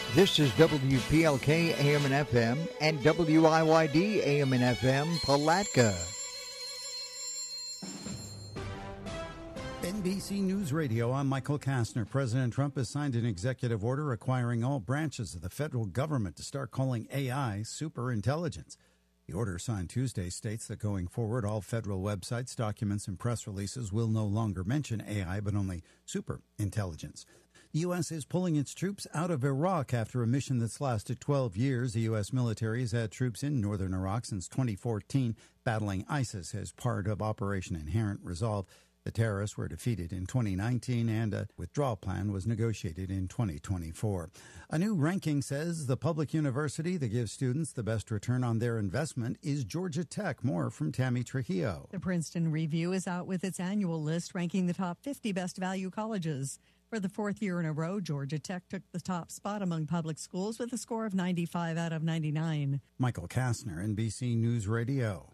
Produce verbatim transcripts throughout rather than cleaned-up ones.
This is W P L K A M and F M and W I Y D A M and F M Palatka. N B C News Radio, I'm Michael Kastner. President Trump has signed an executive order requiring all branches of the federal government to start calling A I superintelligence. The order signed Tuesday states that going forward, all federal websites, documents, and press releases will no longer mention A I, but only superintelligence. The U S is pulling its troops out of Iraq after a mission that's lasted twelve years. The U S military has had troops in northern Iraq since twenty fourteen, battling ISIS as part of Operation Inherent Resolve. The terrorists were defeated in twenty nineteen, and a withdrawal plan was negotiated in twenty twenty-four. A new ranking says the public university that gives students the best return on their investment is Georgia Tech. More from Tammy Trujillo. The Princeton Review is out with its annual list ranking the top fifty best value colleges. For the fourth year in a row, Georgia Tech took the top spot among public schools with a score of ninety-five out of ninety-nine. Michael Kastner, N B C News Radio.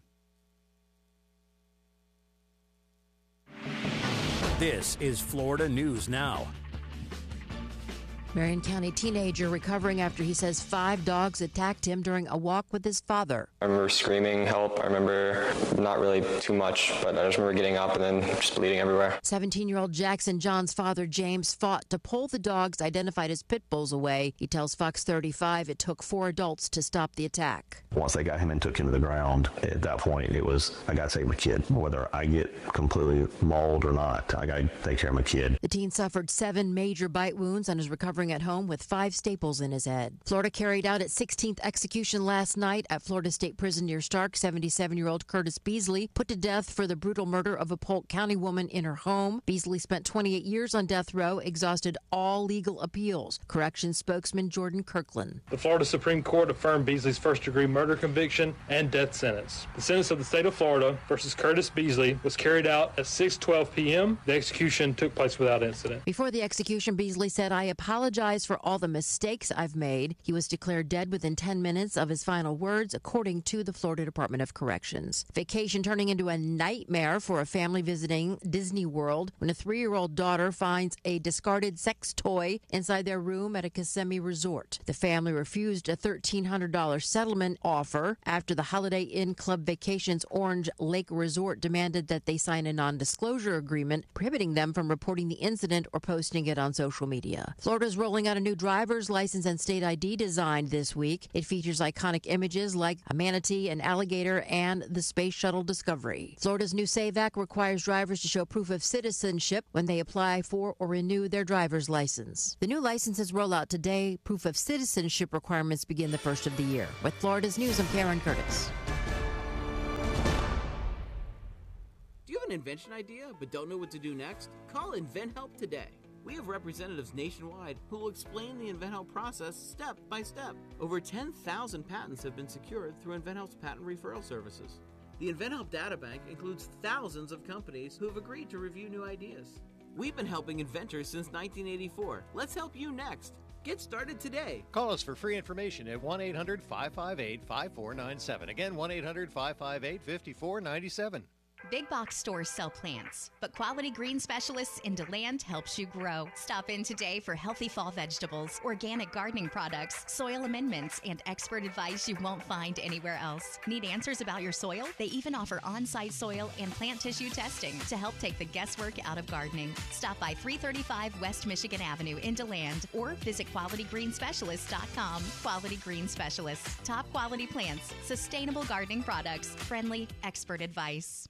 This is Florida News Now. Marion County teenager recovering after he says five dogs attacked him during a walk with his father. I remember screaming help. I remember not really too much, but I just remember getting up and then just bleeding everywhere. seventeen-year-old Jackson John's father, James, fought to pull the dogs identified as pit bulls away. He tells Fox thirty-five it took four adults to stop the attack. Once they got him and took him to the ground, at that point it was, I got to save my kid. Whether I get completely mauled or not, I got to take care of my kid. The teen suffered seven major bite wounds and is recovering at home with five staples in his head. Florida carried out its sixteenth execution last night at Florida State Prison near Stark. seventy-seven-year-old Curtis Beasley put to death for the brutal murder of a Polk County woman in her home. Beasley spent twenty-eight years on death row, exhausted all legal appeals. Corrections spokesman Jordan Kirkland. The Florida Supreme Court affirmed Beasley's first-degree murder conviction and death sentence. The sentence of the state of Florida versus Curtis Beasley was carried out at six twelve p.m. The execution took place without incident. Before the execution, Beasley said, "I apologize for all the mistakes I've made." He was declared dead within ten minutes of his final words, according to the Florida Department of Corrections. Vacation turning into a nightmare for a family visiting Disney World when a three-year-old daughter finds a discarded sex toy inside their room at a Kissimmee resort. The family refused a thirteen hundred dollars settlement offer after the Holiday Inn Club Vacations Orange Lake Resort demanded that they sign a non-disclosure agreement prohibiting them from reporting the incident or posting it on social media. Florida's rolling out a new driver's license and state I D design this week. It features iconic images like a manatee, an alligator, and the Space Shuttle Discovery. Florida's new SAVE Act requires drivers to show proof of citizenship when they apply for or renew their driver's license. The new licenses roll out today. Proof of citizenship requirements begin the first of the year. With Florida's News, I'm Karen Curtis. Do you have an invention idea but don't know what to do next? Call InventHelp today. We have representatives nationwide who will explain the InventHelp process step by step. Over ten thousand patents have been secured through InventHelp's patent referral services. The InventHelp Databank includes thousands of companies who have agreed to review new ideas. We've been helping inventors since nineteen eighty-four. Let's help you next. Get started today. Call us for free information at one eight hundred five five eight five four nine seven. Again, one eight hundred five five eight five four nine seven. Big box stores sell plants, but Quality Green Specialists in DeLand helps you grow. Stop in today for healthy fall vegetables, organic gardening products, soil amendments, and expert advice you won't find anywhere else. Need answers about your soil? They even offer on-site soil and plant tissue testing to help take the guesswork out of gardening. Stop by three thirty-five West Michigan Avenue in DeLand or visit quality green specialists dot com. Quality Green Specialists. Top quality plants, sustainable gardening products, friendly expert advice.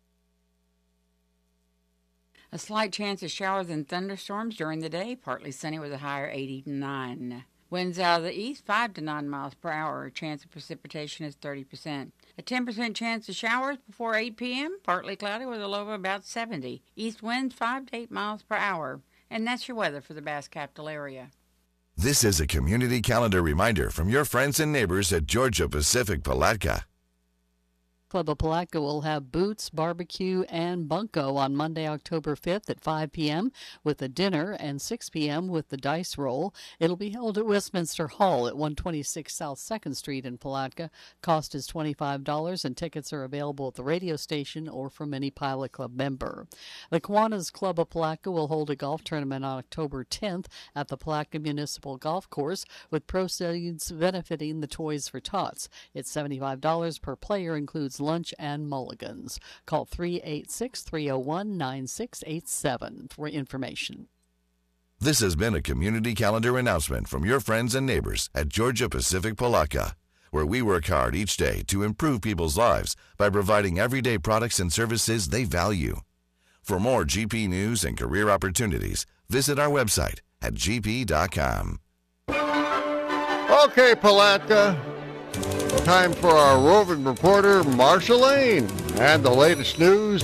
A slight chance of showers and thunderstorms during the day, partly sunny with a higher eighty-nine. Winds out of the east, five to nine miles per hour. Chance of precipitation is thirty percent. A ten percent chance of showers before eight p.m., partly cloudy with a low of about seventy. East winds five to eight miles per hour. And that's your weather for the Bass Capital area. This is a community calendar reminder from your friends and neighbors at Georgia Pacific Palatka. Club of Palatka will have Boots, Barbecue, and Bunko on Monday, October fifth at five p.m. with a dinner and six p.m. with the dice roll. It'll be held at Westminster Hall at one twenty-six South second Street in Palatka. Cost is twenty-five dollars, and tickets are available at the radio station or from any Pilot Club member. The Kiwanis Club of Palatka will hold a golf tournament on October tenth at the Palatka Municipal Golf Course, with proceeds benefiting the Toys for Tots. It's seventy-five dollars per player, includes lunch and mulligans. Call three eight six, three oh one, nine six eight seven for information. This has been a community calendar announcement from your friends and neighbors at Georgia Pacific Palatka, where we work hard each day to improve people's lives by providing everyday products and services they value. For more G P news and career opportunities, visit our website at g p dot com. Okay, Palatka. Time for our roving reporter, Marsha Lane, and the latest news.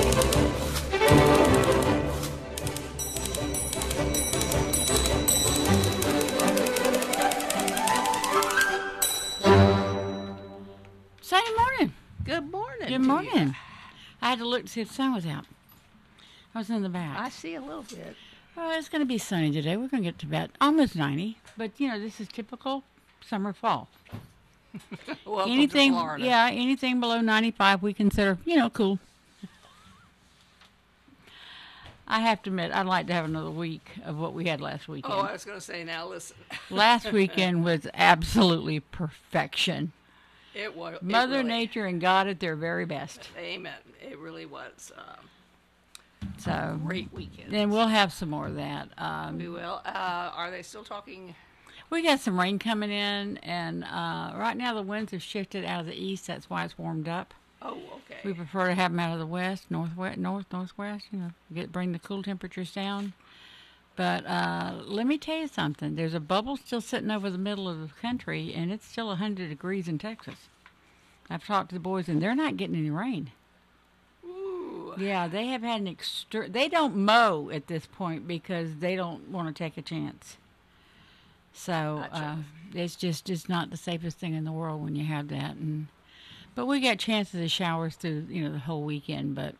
Sunday morning. Good morning. Good morning. I had to look to see if the sun was out. I was in the back. I see a little bit. Well, it's going to be sunny today. We're going to get to about almost ninety. But, you know, this is typical summer fall. Welcome anything, to Florida. Yeah, anything below ninety-five we consider, you know, cool. I have to admit, I'd like to have another week of what we had last weekend. Oh, I was going to say, now listen. Last weekend was absolutely perfection. It was. It Mother really, Nature and God at their very best. Amen. It really was. Um, so great weekend. And we'll have some more of that. Um, we will. Uh, are they still talking? We got some rain coming in, and uh, right now the winds have shifted out of the east. That's why it's warmed up. Oh, okay. We prefer to have them out of the west, northwest, north, northwest. You know, get bring the cool temperatures down. But uh, let me tell you something. There's a bubble still sitting over the middle of the country, and it's still one hundred degrees in Texas. I've talked to the boys, and they're not getting any rain. Ooh. Yeah, they have had an extra. They don't mow at this point because they don't want to take a chance. So Gotcha. uh, it's just it's not the safest thing in the world when you have that. And but we got chances of showers through you know the whole weekend. But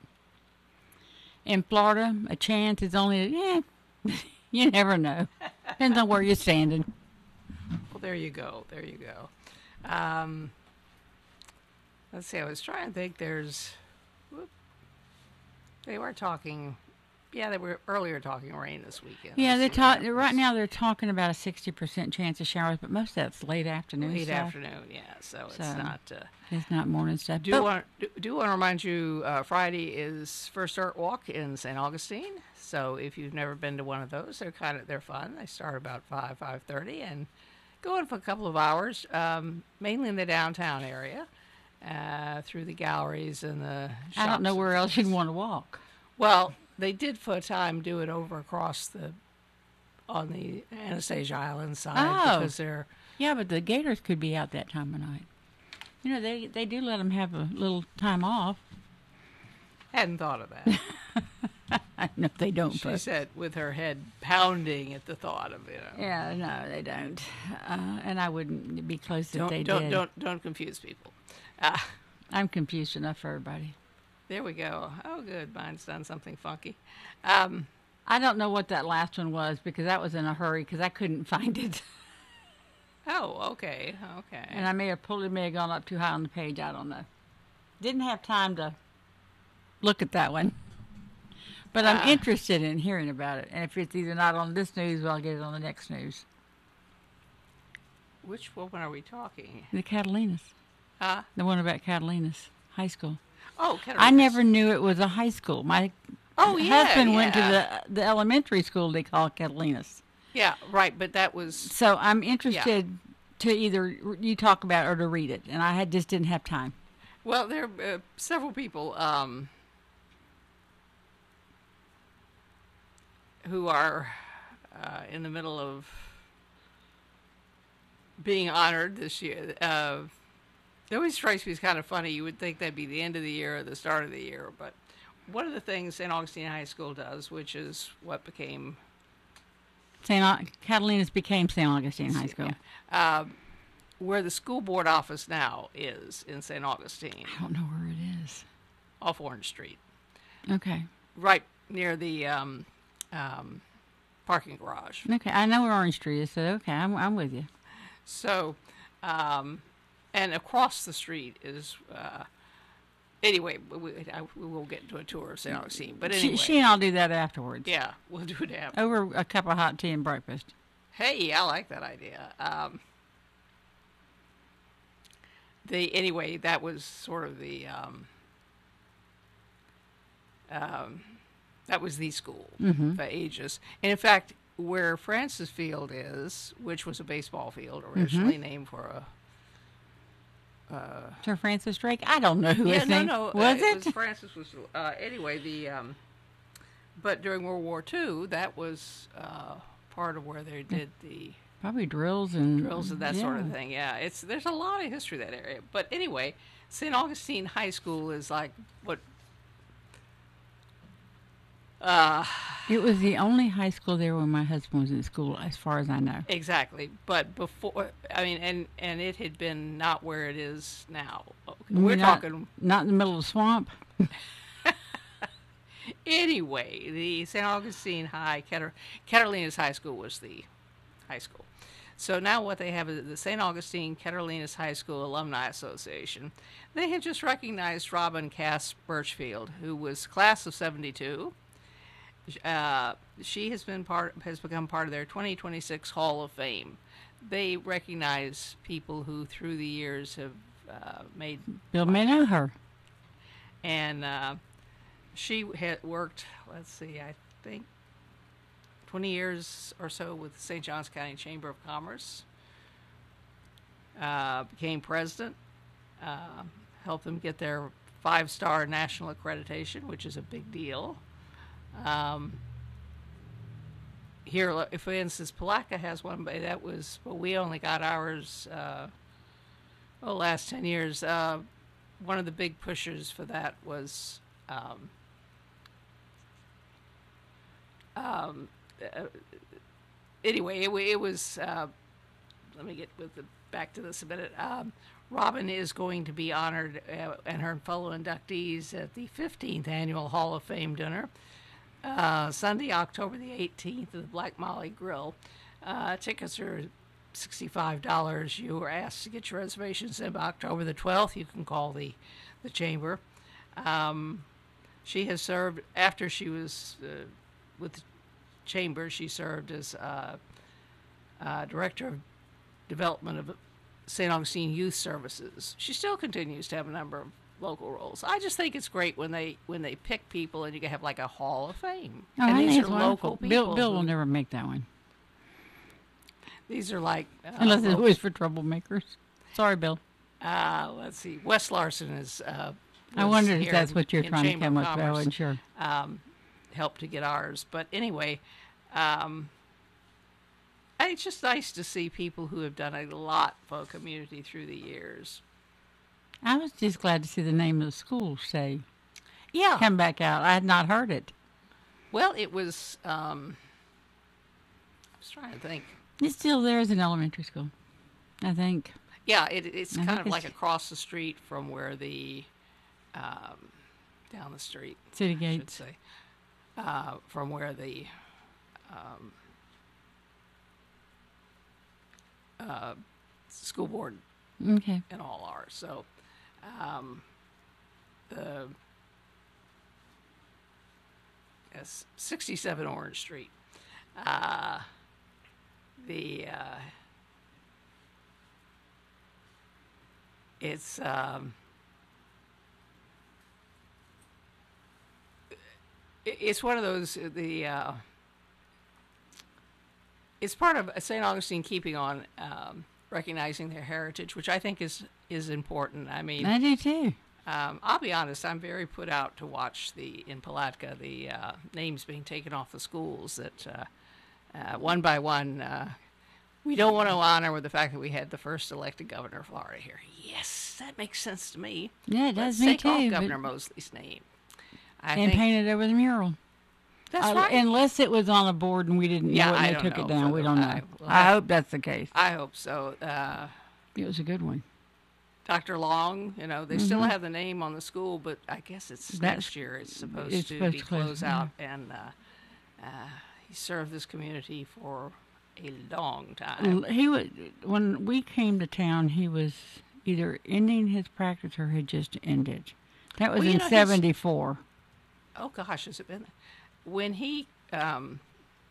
in Florida, a chance is only yeah. You never know. Depends on where you're standing. Well, there you go. There you go. Um, let's see. I was trying to think. There's. Whoop, they were talking. Yeah, they were earlier talking rain this weekend. Yeah, they talk right now. They're talking about a sixty percent chance of showers, but most of that's late afternoon. Late stuff. afternoon, yeah. So, So, it's not. Uh, It's not morning stuff. do But- want do, do want to remind you, uh, Friday is First Art Walk in Saint Augustine. So if you've never been to one of those, they're kind of they're fun. They start about five five thirty and go on for a couple of hours, um, mainly in the downtown area, uh, through the galleries and the. I don't know shops. where else you'd want to walk. Well, they did for a time do it over across the on the Anastasia Island side Oh. because they're Yeah, but the Gators could be out that time of night. You know, they they do let them have a little time off. hadn't thought of that. No, they don't. She but- said with her head pounding at the thought of it. You know. Yeah, no, they don't. Uh, and I wouldn't be close if Don't they don't did. don't don't confuse people. Ah, I'm confused enough for everybody. there we go. Oh, good. Mine's done something funky. Um, I don't know what that last one was because that was in a hurry because I couldn't find it. oh, okay, okay. And I may have pulled it, may have gone up too high on the page. I don't know. Didn't have time to look at that one. But I'm Ah. interested in hearing about it. And if it's either not on this news, well, I'll get it on the next news. Which one are we talking? The Catalinas. Huh? The one about Catalinas High School. Oh, I Catalinas. never knew it was a high school. My Oh, yeah, husband went to yeah. the the elementary school they call Catalinas. Yeah, right. But that was So I'm interested to either you talk about it or to read it. And I had just didn't have time. well. There are uh, several people um, who are uh, in the middle of being honored this year. Uh, it always strikes me as kind of funny. You would think that'd be the end of the year or the start of the year, but one of the things Saint Augustine High School does, which is what became Saint Au- Catalinas became Saint Augustine High School. um, where the school board office now is in Saint Augustine. I don't know where off Orange Street, Okay. right near the um, um, parking garage. Okay. I know where Orange Street is, so okay, I'm I'm with you. So, um, and across the street is, uh, anyway, we, I, we will get into a tour of Saint Augustine. But anyway. She, she and I'll do that afterwards. Yeah, we'll do it after. Over a cup of hot tea and breakfast. Hey, I like that idea. Um, the anyway, that was sort of the um, um, that was the school Mhm. for ages. And in fact, where Francis Field is, which was a baseball field originally Mhm. named for a uh, Sir Francis Drake? I don't know who yeah, his no, name no, was. uh, it? was Francis was uh, anyway the um, but during World War Two, that was uh, part of where they did the Probably drills and drills and that sort of yeah. thing. Yeah, it's there's a lot of history in that area. But anyway, Saint Augustine High School is like what. Uh, It was the only high school there when my husband was in school, as far as I know. exactly, but before I mean, and and it had been not where it is now. We're We're not, talking not in the middle of the swamp. anyway. The Saint Augustine High Cater- Catalina's High School was the high school. So now what they have is the Saint Augustine Catalina's High School Alumni Association. They have just recognized Robin Cass Birchfield, who was class of seventy-two. Uh, she has been part has become part of their twenty twenty-six Hall of Fame. They recognize people who through the years have uh, made Bill may know her. and uh, she had worked, let's see, I think twenty years or so with the Saint Johns County Chamber of Commerce. Uh, became president, uh, helped them get their five-star national accreditation, which is a big deal. Um, here, lo- for instance, Palatka has one, but that was, but we only got ours, uh, well, last ten years. Uh, one of the big pushers for that was, um, um, uh, anyway, it, wa- it was, uh, let me get with the, back to this a minute. Um, Robin is going to be honored uh, and her fellow inductees at the fifteenth Annual Hall of Fame dinner. Uh, Sunday, October the eighteenth, at the Black Molly Grill. Uh, tickets are sixty-five dollars. You are asked to get your reservations in by October the twelfth. You can call the, the chamber. Um, she has served, after she was uh, with the chamber, she served as uh, uh, Director of Development of Saint Augustine Youth Services. She still continues to have a number of local roles. I just think it's great when they when they pick people and you can have like a Hall of Fame. Oh, and I these think are it's local wonderful. people. Bill, Bill will who- never make that one. These are like uh, Unless it local- was for troublemakers. Sorry, Bill. Uh, let's see. Wes Larson is. Uh, I was wondered if here that's in- what you're in trying to Chamber come of up with. I Commerce, wasn't sure. Um, helped to get ours, but anyway, um, it's just nice to see people who have done a lot for a community through the years. I was just glad to see the name of the school say Yeah. come back out. I had not heard it. Well, it was. Um, I was trying to think. It's still there as an elementary school, I think. Yeah, it, it's I kind think of it's- like across the street from where the, um, down the street. City I should Gates. say, uh, from where the, um, uh, school board Okay. and all are. So, um, the yes, sixty-seven Orange Street. Uh, the uh, it's um, it- it's one of those uh, the uh, it's part of Saint Augustine keeping on um, recognizing their heritage, which I think is is important. I mean, I do too. um, I'll be honest, I'm very put out to watch the in Palatka the uh, names being taken off the schools that uh, uh, one by one. Uh, we don't want to honor with the fact that we had the first elected governor of Florida here. Yes, that makes sense to me. Yeah, it does Let's me take too, off but- Governor Mosley's name. I and think, painted over the mural. That's Uh, right. Unless it was on a board and we didn't Yeah, know it and I they don't took know it down. for We the- don't know. I- well, I I- hope that's the case. I hope so. Uh, It was a good one. Doctor Long, you know, they Mhm. still have the name on the school, but I guess it's That's- next year. It's supposed it's to supposed be to close, close yeah. out, and uh, uh, he served this community for a long time. He was when we came to town. He was either ending his practice or had just ended. That was Well, you in know, his- seventy-four. Oh gosh, has it been? When he, um,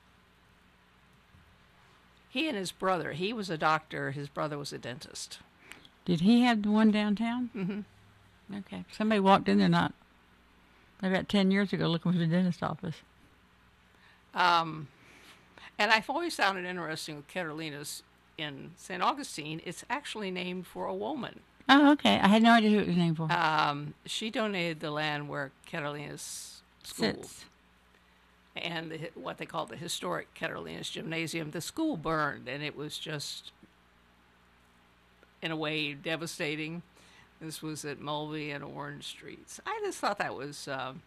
he and his brother, he was a doctor. His brother was a dentist. Did he have the one downtown? Mm-hmm. Okay. Somebody walked in there not about ten years ago looking for the dentist office. Um, and I've always found it interesting with Catalina's in Saint Augustine. It's actually named for a woman. Oh, okay. I had no idea who it was named for. Um, she donated the land where Catalina's school Sits. and the, what they call the historic Catalina's Gymnasium. The school burned, and it was just, in a way, devastating. This was at Mulvey and Orange Streets. I just thought that was, um,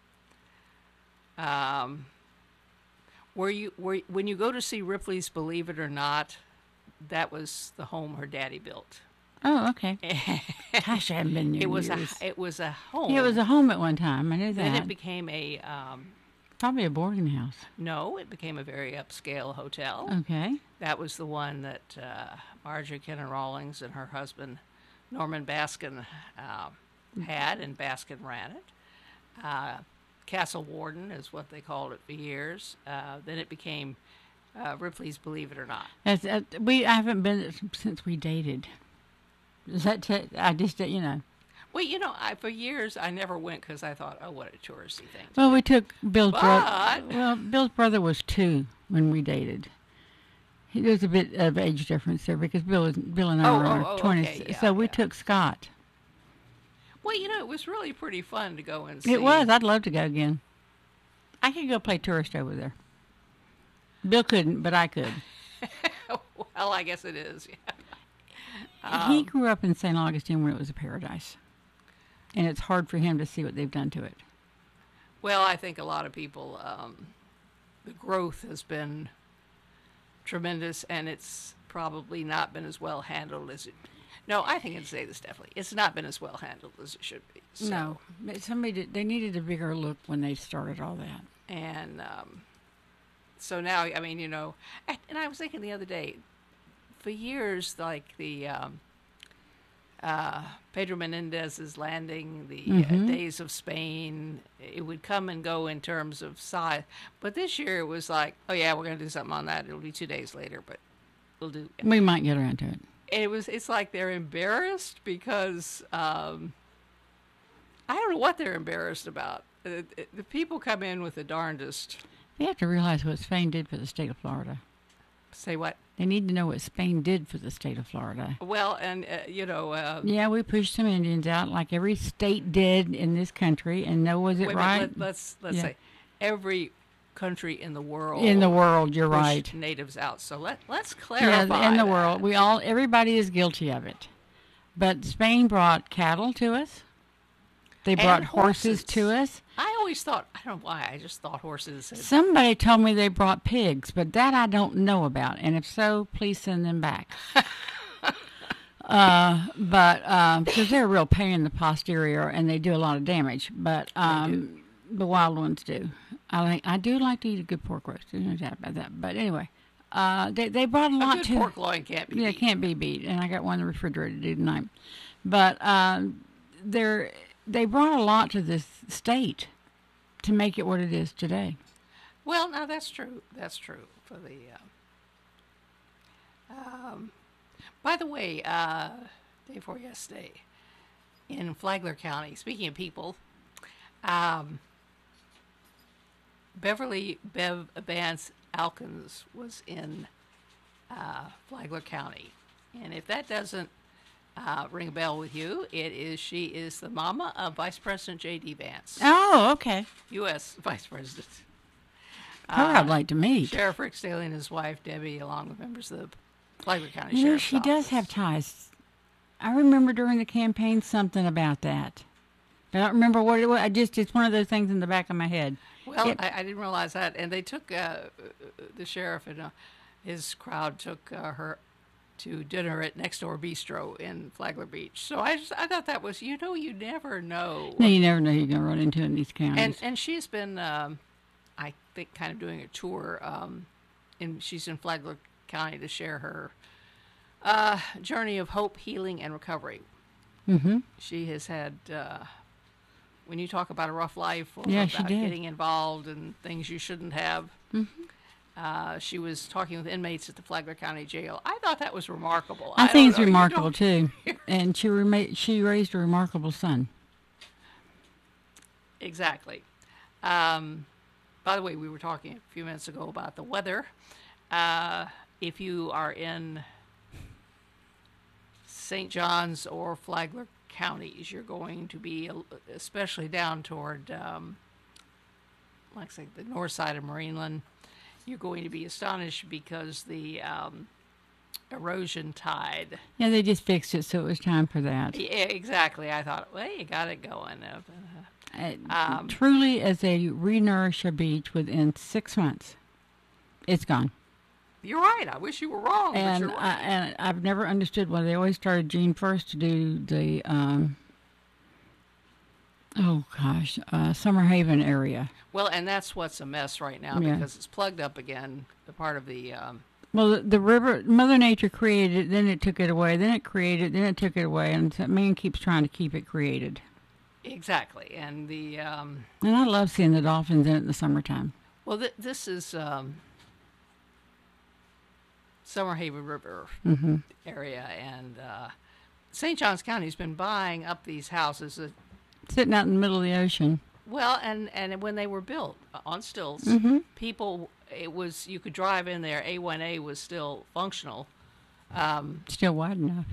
um, where you where when you go to see Ripley's Believe It or Not, that was the home her daddy built. Oh, okay. Gosh, I haven't been there It was years. a it was a home. Yeah, it was a home at one time. I knew Then that. it became a um, Probably a boarding house. no. It became a very upscale hotel. Okay. That was the one that uh, Marjorie Kennan Rawlings and her husband Norman Baskin uh, had, and Baskin ran it. Uh, Castle Warden is what they called it for years. Uh, then it became uh, Ripley's Believe It or Not. That's, uh, we I haven't been there since we dated. Is that t- I just uh, you know. Well, you know, I, for years I never went because I thought, oh, what a touristy thing. Well, we took Bill's brother. But- Well, Bill's brother was two when we dated. He, there was a bit of age difference there because Bill is, Bill and I Oh, were oh, oh, twenties. okay, yeah, so we took Scott. Well, you know, it was really pretty fun to go and see. It was. I'd love to go again. I could go play tourist over there. Bill couldn't, but I could. Well, I guess it is. Yeah. he Um, grew up in Saint Augustine when it was a paradise. And it's hard for him to see what they've done to it. Well, I think a lot of people, um, the growth has been tremendous, and it's probably not been as well handled as it. No, I think I'd say this definitely. It's not been as well handled as it should be. So. No. But Somebody did, they needed a bigger look when they started all that. And um, so now, I mean, you know, and, and I was thinking the other day, for years, like the um, uh, Pedro Menendez's landing, the Mhm. uh, Days of Spain, it would come and go in terms of size. But this year it was like, oh yeah, we're going to do something on that. It'll be two days later, but we'll do. We might get around to it. And it was, it's like they're embarrassed because um, I don't know what they're embarrassed about. The, the people come in with the darndest. They have to realize what Spain did for the state of Florida. Say what? They need to know what Spain did for the state of Florida. Well, and, uh, you know... Uh, Yeah, we pushed some Indians out like every state did in this country, and no, was it wait a right? minute, let, let's let's Yeah. say every country in the world... In the world, you're pushed right. natives out. So let, let's clarify Yeah, in the that. world. We all, everybody is guilty of it. But Spain brought cattle to us. They And brought horses. to us. I always thought... I don't know why. I just thought horses... Had, Somebody told me they brought pigs, but that I don't know about. And if so, please send them back. uh, but um, because they're a real pain in the posterior and they do a lot of damage. But um, the wild ones do. I like. I do like to eat a good pork roast. There's no doubt about that. But anyway, uh, they they brought a lot good to pork loin can't be yeah, beat. can't be beat. And I got one in the refrigerator to do tonight. But um, they're they brought a lot to this state to make it what it is today. Well, no, that's true. That's true for the... Uh, um, by the way, uh, day before yesterday, in Flagler County, speaking of people, um, Beverly Bev Vance Alkins was in uh, Flagler County. And if that doesn't uh, ring a bell with you, it is she is the mama of Vice President J D. Vance. Oh, okay. U S Vice President. Her I'd like to meet. Sheriff Rick Staley and his wife, Debbie, along with members of the Flagler County You know, Sheriff's she Office. does have ties. I remember during the campaign something about that. But I don't remember what it was. I just, it's one of those things in the back of my head. Well, It- I, I didn't realize that. And they took, uh, the sheriff and uh, his crowd took uh, her to dinner at Next Door Bistro in Flagler Beach. So I just, I thought that was, you know, you never know. No, you never know who you're going to run into in these counties. And and she's been, um, I think, kind of doing a tour. Um, and she's in Flagler County to share her uh, journey of hope, healing, and recovery. Mm-hmm. She has had, uh, when you talk about a rough life, or Yeah, about she did. getting involved in things you shouldn't have. Mm-hmm. Uh, she was talking with inmates at the Flagler County Jail. I thought that was remarkable. I, I think don't it's know, you remarkable, don't- too. And she, rema- she raised a remarkable son. Exactly. Um, by the way, we were talking a few minutes ago about the weather. Uh, if you are in Saint Johns or Flagler counties, you're going to be, especially down toward, um, like I say, the north side of Marineland, you're going to be astonished because the um, erosion tide. Yeah, they just fixed it, so it was time for that. Yeah, exactly. I thought, well, you got it going. Uh, Um, truly, as they re-nourish a beach within six months, it's gone. You're right. I wish you were wrong, And, but you're I, right. and I've never understood why they always started June first to do the, um, oh gosh, uh, Summer Haven area. Well, and that's what's a mess right now Yeah. because it's plugged up again. The part of the um, Well, the, the river, Mother Nature created it, then it took it away, then it created, then it took it away, and so man keeps trying to keep it created. exactly, and the um, And I love seeing the dolphins in it in the summertime. well, th- this is um, Summer Haven River Mhm. area, and uh, Saint Johns County's been buying up these houses. That, Sitting out in the middle of the ocean. well, and and when they were built uh, on stilts, Mhm. people, it was you could drive in there. A one A was still functional. Um, Still wide enough.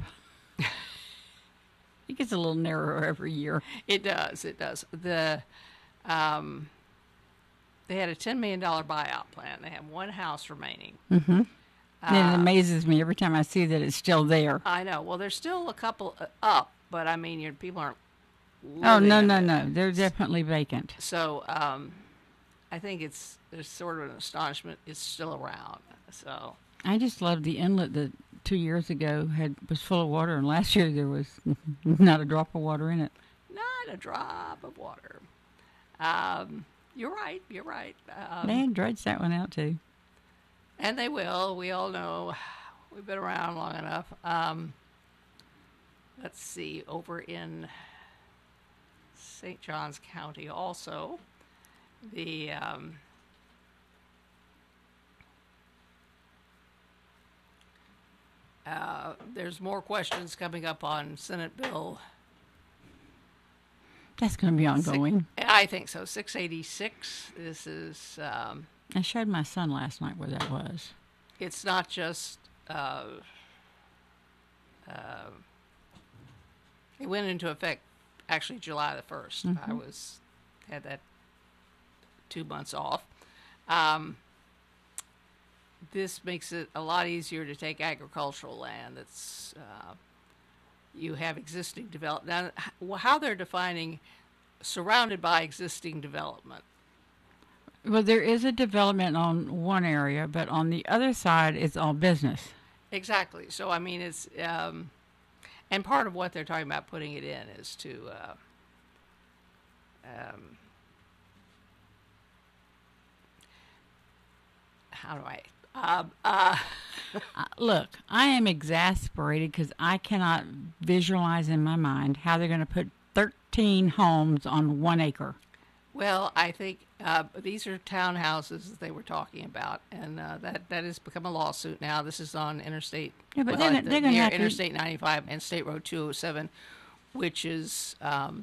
It gets a little narrower every year. It does. It does. The um, they had a ten million dollar buyout plan. They have one house remaining. Mm-hmm. And it Uh, amazes me every time I see that it's still there. I know. Well, there's still a couple uh, up, but I mean, your people aren't. Oh, living no, in no, it. no. They're definitely vacant. So um, I think it's there's sort of an astonishment it's still around. So I just love the inlet that two years ago had was full of water, and last year there was not a drop of water in it. not a drop of water. Um, you're right. You're right. Um, They had dredged that one out, too. And they will. We all know. We've been around long enough. Um, let's see. Over in Saint Johns County also, the um, uh, there's more questions coming up on Senate Bill. That's going to be ongoing. Six, I think so. six eighty-six. This is... Um, I showed my son last night where that was. It's not just... Uh, uh, it went into effect actually July the first. Mm-hmm. I was had that two months off. Um, this makes it a lot easier to take agricultural land that's... Uh, you have existing development. Now, how they're defining surrounded by existing development. Well, there is a development on one area, but on the other side, it's all business. Exactly. So, I mean, it's... Um, and part of what they're talking about putting it in is to... Uh, um, how do I... Uh, uh, Uh, look, I am exasperated because I cannot visualize in my mind how they're going to put thirteen homes on one acre. well, I think uh, these are townhouses that they were talking about, and uh, that, that has become a lawsuit now. This is on Interstate... Yeah, but well, they're, at gonna- the- they're going to near have Interstate ninety-five and State Road two oh seven, which is... Um,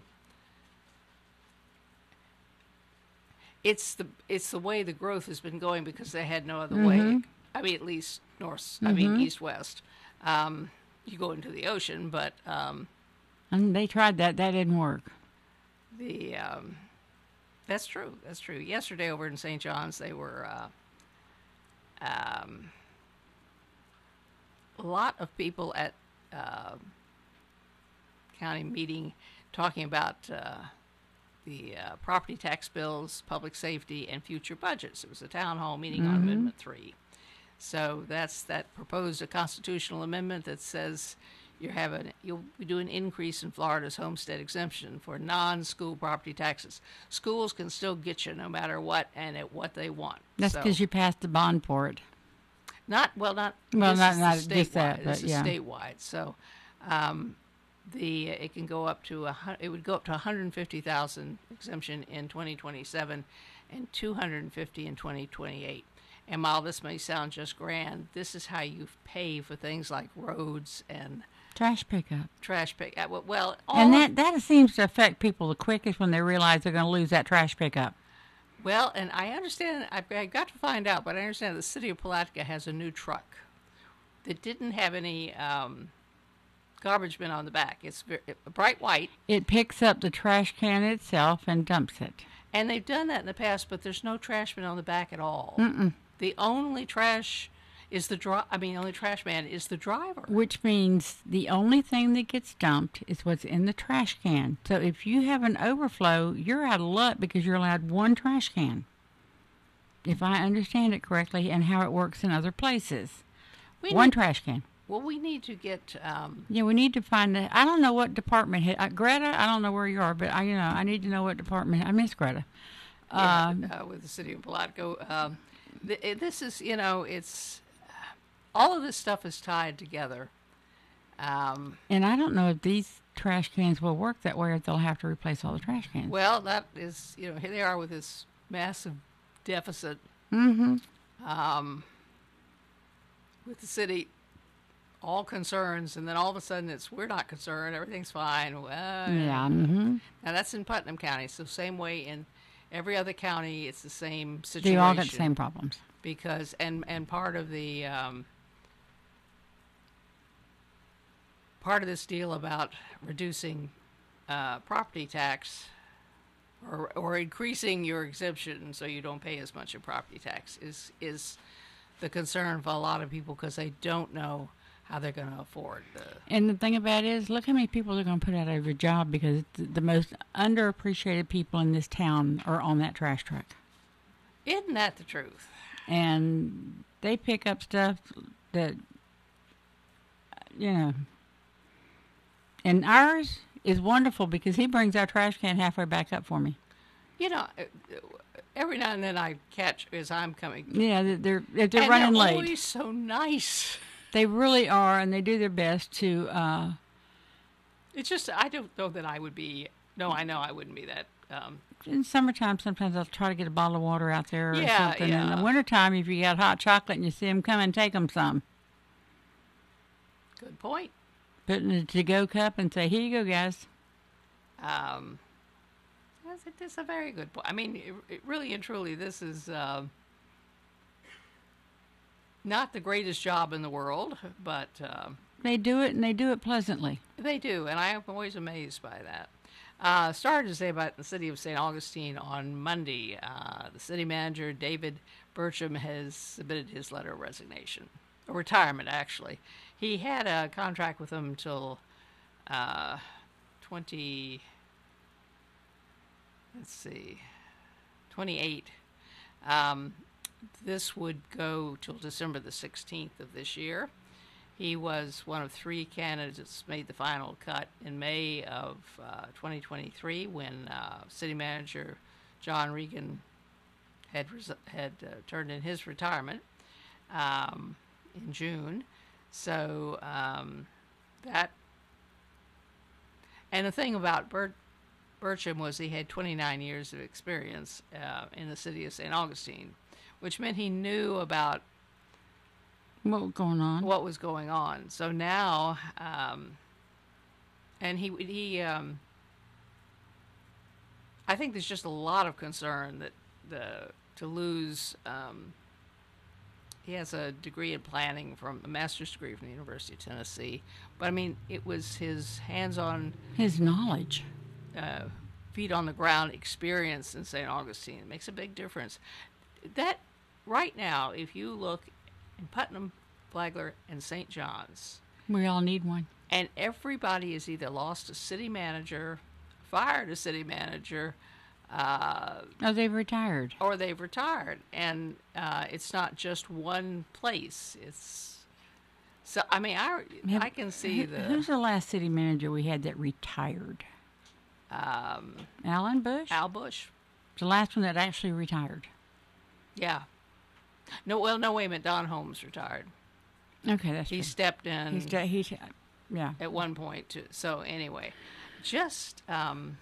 it's the it's the way the growth has been going because they had no other way. Mhm. I mean, at least north. I mean, Mhm. east west. Um, you go into the ocean, but um, to. And they tried that. That didn't work. the um, that's true. That's true. Yesterday over in Saint John's, they were uh, um, a lot of people at uh, county meeting talking about uh, the uh, property tax bills, public safety, and future budgets. It was a town hall meeting on Mhm. Amendment three. So that's that proposed a constitutional amendment that says you're having you'll do an increase in Florida's homestead exemption for non-school property taxes. Schools can still get you no matter what and at what they want. That's So- because you passed the bond for it. Not well, not Well, this not- is the not statewide. just that, This but is yeah. statewide. So, um, the it can go up to a hun- it would go up to one hundred fifty thousand exemption in twenty twenty-seven, and two hundred fifty in twenty twenty-eight. And while this may sound just grand, this is how you pay for things like roads and Trash pickup. trash pick. uh, Well, all And of- that, that seems to affect people the quickest when they realize they're going to lose that trash pickup. Well, and I understand, I've, I've got to find out, but I understand the city of Palatka has a new truck that didn't have any um, garbage bin on the back. It's very, bright white, It picks up the trash can itself and dumps it. and they've done that in the past, but there's no trash bin on the back at all. Mm-mm. The only trash is the dri- I mean, the only trash man is the driver. Which means the only thing that gets dumped is what's in the trash can. So if you have an overflow, you're out of luck because you're allowed one trash can. If I understand it correctly and how it works in other places. We one need- trash can. Well, we need to get. Um, Yeah, we need to find a, I don't know what department head. Uh, Greta, I don't know where you are, but I, you know, I need to know what department. I miss Greta. yeah, Um, uh, with the city of Palatka. Um, th- it- this is, you know, it's all of this stuff is tied together. Um, and I don't know if these trash cans will work that way or if they'll have to replace all the trash cans. Well, that is, you know, here they are with this massive deficit Mm-hmm. um, with the city, all concerns, and then all of a sudden it's we're not concerned, everything's fine. Well, Yeah, mhm. Now that's in Putnam County, so same way in every other county, it's the same They situation. all got the same problems. Because and and part of the um, part of this deal about reducing uh, property tax or or increasing your exemption so you don't pay as much in property tax is is the concern for a lot of people because they don't know how they're going to afford the. And the thing about it is, look how many people are going to put out of a job because th- the most underappreciated people in this town are on that trash truck. Isn't that the truth? And they pick up stuff that, you know. And ours is wonderful because he brings our trash can halfway back up for me. You know, uh, every now and then I catch as I'm coming. Yeah, they're they're, if they're and running they're late. always so nice. They really are, and they do their best to. Uh, It's just I don't know that I would be. No, I know I wouldn't be that. Um, in summertime, sometimes I'll try to get a bottle of water out there or Yeah, something. In yeah. the wintertime, if you got hot chocolate and you see them coming, take them some. good point. Put it in a to-go cup and say, here you go, guys. Um, that's a, that's a very good point. I mean, it, it really and truly, this is um not the greatest job in the world, but um, They do it, and they do it pleasantly. they do, and I am always amazed by that. Uh, started to say about the city of Saint Augustine on Monday. Uh, the city manager, David Burcham, has submitted his letter of resignation, or retirement, actually. He had a contract with them until uh, twenty, let's see, twenty-eight. Um, this would go till December the sixteenth of this year. He was one of three candidates made the final cut in May of uh, twenty twenty-three when uh, city manager John Regan had res- had uh, turned in his retirement um, in June. So um, that and the thing about Bur- Burcham was he had twenty-nine years of experience uh, in the city of Saint Augustine, which meant he knew about What was going on? what was going on. So now, um, and he he, um, I think there's just a lot of concern that the to lose. Um, he has a degree in planning from a master's degree from the University of Tennessee, but I mean it was his hands-on, His knowledge. uh, feet on the ground experience in Saint Augustine. It makes a big difference. That right now, if you look in Putnam, Flagler, and Saint John's, We all need one. and everybody has either lost a city manager, fired a city manager, Uh, oh, they've retired. Or they've retired. And uh, it's not just one place. It's, so, I mean, I, Have, I can see who, the... Who's the last city manager we had that retired? Um, Alan Bush? Al Bush. The last one that actually retired. Yeah. No, well, no, wait a minute. Don Holmes retired. Okay, that's He true. stepped in. He, ste- he yeah. At one point, too. So, anyway, just, um,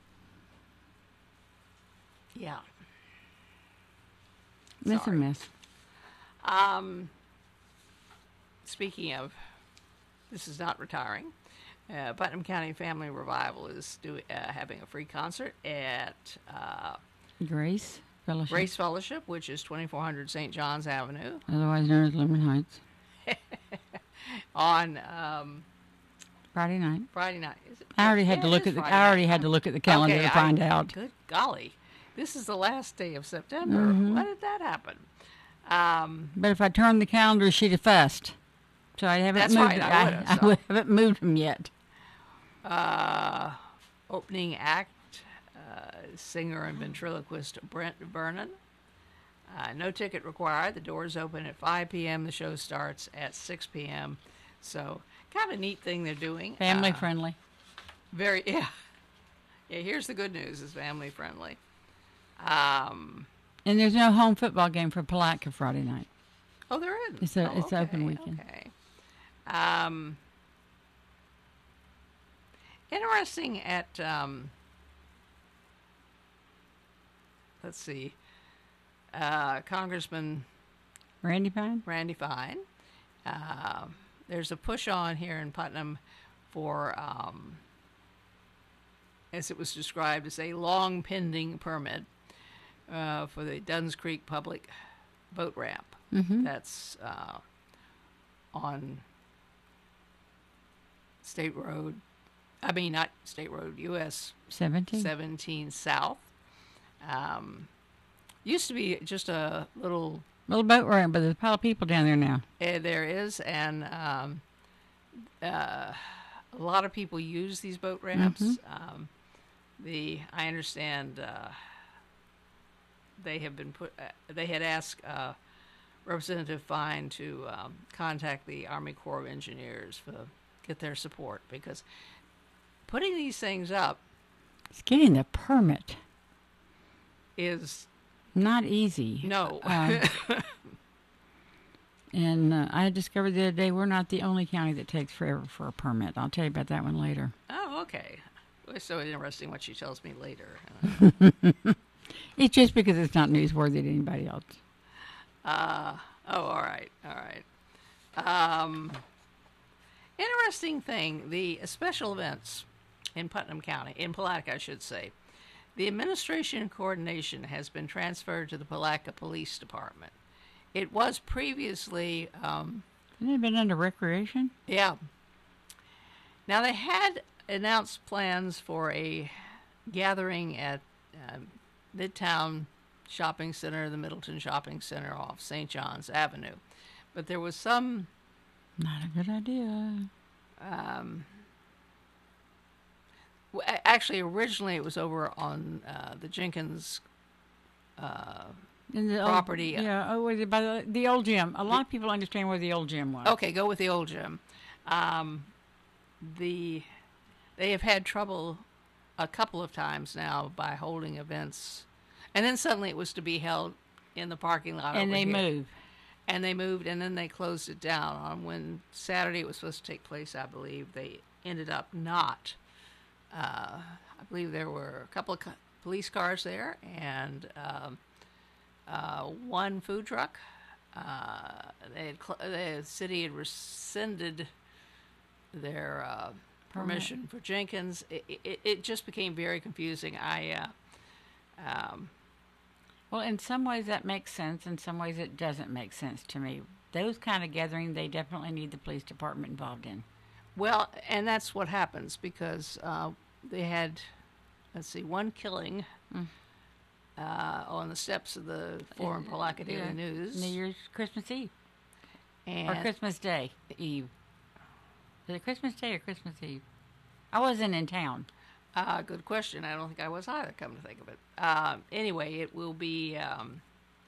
yeah. That's a Sorry. mess. Um, speaking of, this is not retiring. Uh, Putnam County Family Revival is do, uh, having a free concert at uh, Grace Fellowship. Grace Fellowship, which is twenty-four hundred Saint John's Avenue. Otherwise known as Lemon Heights. On um, Friday night. Friday night. Is it? I already had Yeah, to it look is at the. Friday I already night. had to look at the calendar Okay, to find I, out. Good golly, this is the last day of September. Mhm. Why did that happen? Um, But if I turned the calendar, she'd have fussed. So I haven't That's moved. right, it. I would've, I, so. I haven't moved them yet. uh, opening act, uh, singer and ventriloquist Brent Vernon. Uh, no ticket required. The doors open at five p.m. The show starts at six p.m. So, kind of neat thing they're doing. Family Uh, friendly. Very, yeah. Yeah, here's the good news. It's family friendly. Um, And there's no home football game for Palatka Friday night. oh, there is. It's a oh, it's okay, open weekend. Okay. Um, interesting at, um, let's see, uh, Congressman Randy Pine? Randy Fine. Uh, there's a push on here in Putnam for, um, as it was described, as a long pending permit uh, for the Duns Creek Public Boat Ramp. Mhm. That's uh, on State Road, I mean, not State Road, U S seventeen. seventeen South. Um, used to be just a little Little boat ramp, but there's a pile of people down there now. Uh, there is, and um, uh, a lot of people use these boat ramps. Mhm. Um, the I understand uh, they have been put. Uh, they had asked uh, Representative Fine to um, contact the Army Corps of Engineers for get their support, because putting these things up It's getting the permit. is Not easy. no. Um, and uh, I discovered the other day we're not the only county that takes forever for a permit. I'll tell you about that one later. Oh, okay. It's so interesting what she tells me later. It's just because it's not newsworthy to anybody else. Uh, oh, all right, all right. Um, interesting thing, the special events in Putnam County, in Palatka, I should say, the administration and coordination has been transferred to the Palatka Police Department. It was previously... Um, Hasn't it been under recreation? Yeah. Now, they had announced plans for a gathering at uh, Midtown Shopping Center, the Middleton Shopping Center off Saint John's Avenue. But there was some... Not a good idea. Um, w- a- actually, originally it was over on uh, the Jenkins uh, In the property. Old, yeah, oh, was it by the, the old gym. A lot of people understand where the old gym was. Okay, go with the old gym. Um, the they have had trouble a couple of times now by holding events, and then suddenly it was to be held in the parking lot. And over they here. moved. And they moved, and then they closed it down on when Saturday it was supposed to take place. I believe they ended up not. Uh, I believe there were a couple of co- police cars there, and um, uh, one food truck. Uh, they had cl- the city had rescinded their uh, permission for Jenkins. It, it, it just became very confusing. I, uh, um, Well, in some ways that makes sense. In some ways it doesn't make sense to me. Those kind of gatherings, they definitely need the police department involved in. well, and that's what happens because uh, they had, let's see, one killing Mm. uh, on the steps of the Foreign Palatka Daily Yeah. News. New Year's Christmas Eve. And Or Christmas Day Eve. Is it Christmas Day or Christmas Eve? I wasn't in town. Uh, good question. I don't think I was either, come to think of it. Um, anyway, it will be... Um,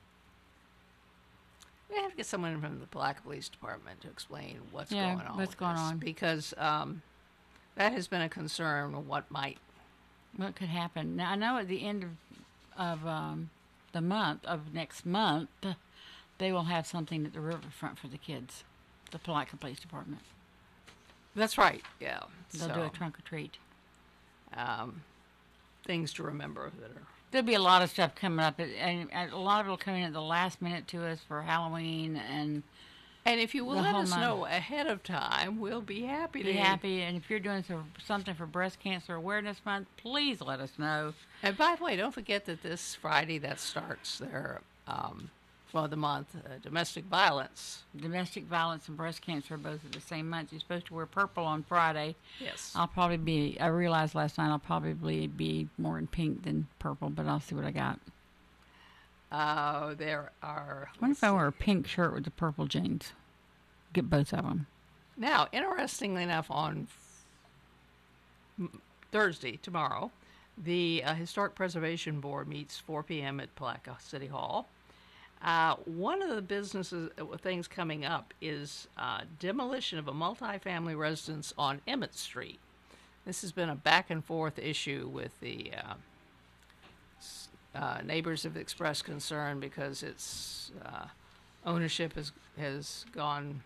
we have to get someone from the Palatka Police Department to explain what's Yeah, going on. what's with going this, on. Because um, that has been a concern of what might... What could happen. Now, I know at the end of, of um, the month, of next month, they will have something at the riverfront for the kids, the Palatka Police Department. That's right, yeah. They'll so, do a trunk or treat. Um, things to remember that are... There'll be a lot of stuff coming up, and a lot of it will come in at the last minute to us for Halloween, and and if you will the let whole us month. know ahead of time, we'll be happy Be to happy, and if you're doing some, something for Breast Cancer Awareness Month, please let us know. And by the way, don't forget that this Friday that starts their um, well the month uh, domestic violence. Domestic violence and breast cancer are both at the same month. You're supposed to wear purple on Friday. Yes. I'll probably be, I realized last night I'll probably be more in pink than purple, but I'll see what I got. Uh, there are. I wonder if I wear a pink shirt with the purple jeans. Get both of them. Now, interestingly enough, on f- Thursday, tomorrow, the uh, Historic Preservation Board meets four p.m. at Palatka City Hall. Uh, one of the businesses uh, things coming up is uh, demolition of a multifamily residence on Emmett Street. This has been a back and forth issue with the uh, s- uh, neighbors have expressed concern because its uh, ownership has has gone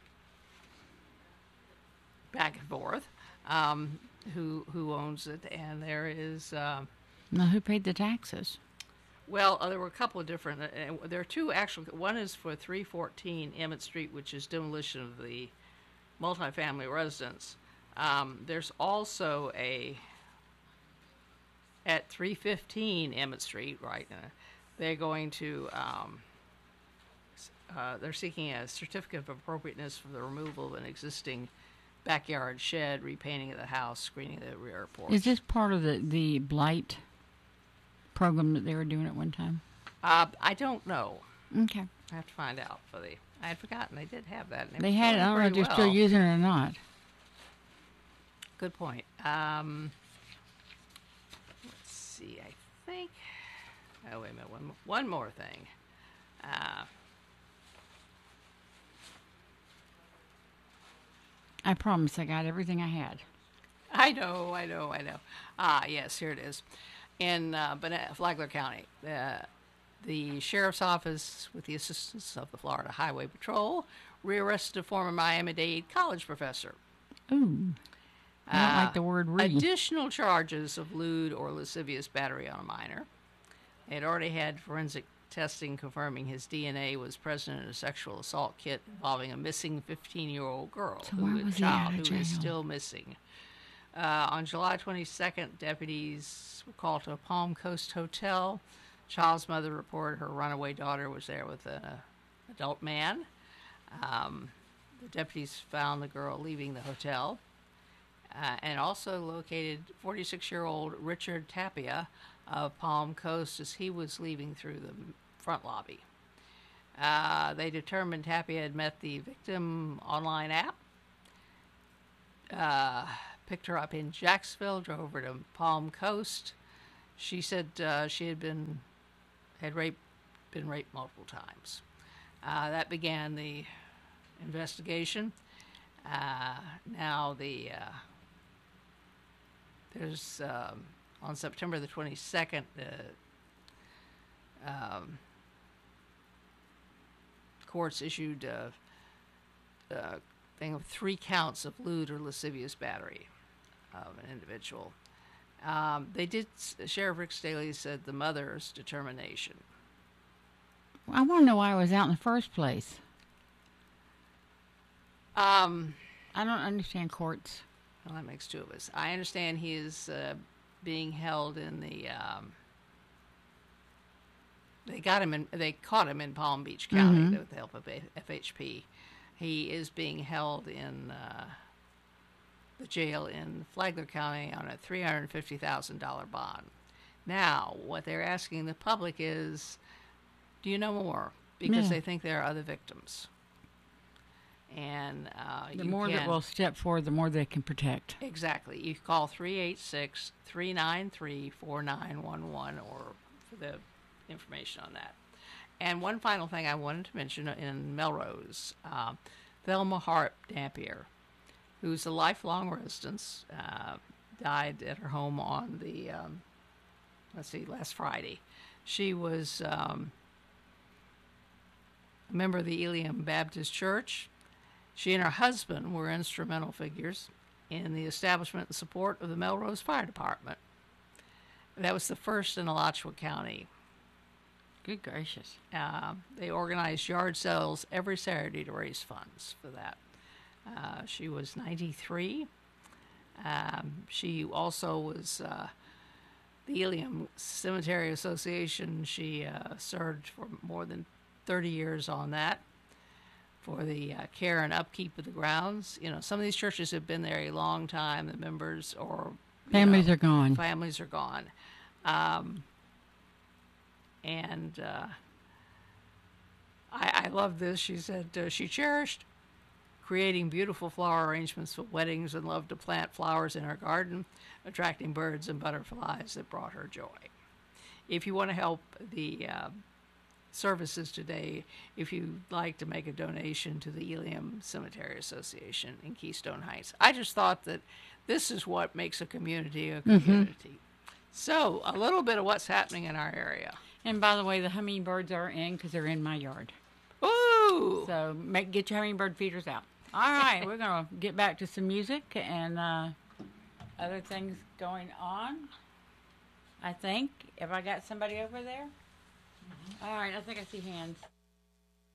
back and forth. Um, who who owns it? And there is. Uh, Now, who paid the taxes? Well, uh, there were a couple of different. Uh, there are two actual. One is for three fourteen Emmett Street, which is demolition of the multifamily residence. Um, there's also a at three fifteen Emmett Street, right? Uh, they're going to. Um, uh, they're seeking a certificate of appropriateness for the removal of an existing backyard shed, repainting of the house, screening of the rear porch. Is this part of the, the blight program that they were doing at one time? Uh, I don't know. Okay. I have to find out for the. I had forgotten they did have that. and They was had it. going I don't know if pretty they're still well. using it or not. Good point. Um, let's see. I think. Oh wait a minute. One mo- one more thing. Uh, I promise I got everything I had. I know. I know. I know. Ah, yes. Here it is. In uh, Bana- Flagler County, uh, the sheriff's office, with the assistance of the Florida Highway Patrol, rearrested a former Miami-Dade college professor. Ooh. I don't like the word re. Additional charges of lewd or lascivious battery on a minor. They had already had forensic testing confirming his D N A was present in a sexual assault kit involving a missing fifteen-year-old girl, So why who, a was he child out of who is jail? still missing. Uh, on July twenty-second, deputies were called to a Palm Coast hotel. Child's mother reported her runaway daughter was there with an adult man. Um, the deputies found the girl leaving the hotel. Uh, and also located forty-six-year-old Richard Tapia of Palm Coast as he was leaving through the front lobby. Uh, they determined Tapia had met the victim online app, uh, picked her up in Jacksonville, drove her to Palm Coast. She said uh, she had been had raped, been raped multiple times. Uh, that began the investigation. Uh, now the uh, there's um, on September the twenty-second, uh, um, courts issued a, a thing of three counts of lewd or lascivious battery of an individual. Um, they did. Sheriff Rick Staley said the mother's determination. I want to know why I was out in the first place. Um, I don't understand courts. Well, that makes two of us. I understand he is uh, being held in the. Um, they got him in. They caught him in Palm Beach County Mhm. with the help of F H P. He is being held in uh, the jail in Flagler County on a three hundred fifty thousand dollar bond. Now, what they're asking the public is, do you know more? Because Yeah. they think there are other victims. And uh, The you more can, that will step forward, the more they can protect. Exactly. You call three eight six, three nine three, four nine one one or for the information on that. And one final thing I wanted to mention in Melrose, uh, Thelma Hart Dampier, who's a lifelong resident, uh, died at her home on the, um, let's see, last Friday. She was um, a member of the Elim Baptist Church. She and her husband were instrumental figures in the establishment and support of the Melrose Fire Department. That was the first in Alachua County. Good gracious. Uh, they organized yard sales every Saturday to raise funds for that. Uh, she was ninety-three. Um, she also was uh, the Elim Cemetery Association. She uh, served for more than thirty years on that for the uh, care and upkeep of the grounds. You know, some of these churches have been there a long time. The members or Families know, are gone. Families are gone. Um, and uh, I, I love this. She said uh, she cherished creating beautiful flower arrangements for weddings and loved to plant flowers in her garden, attracting birds and butterflies that brought her joy. If you want to help the uh, services today, if you'd like to make a donation to the Elim Cemetery Association in Keystone Heights. I just thought that this is what makes a community a community. Mm-hmm. So, a little bit of what's happening in our area. And by the way, the hummingbirds are in because they're in my yard. Ooh! So, make get your hummingbird feeders out. All right, we're going to get back to some music and uh, other things going on. I think. Have I got somebody over there? Mm-hmm. All right, I think I see hands.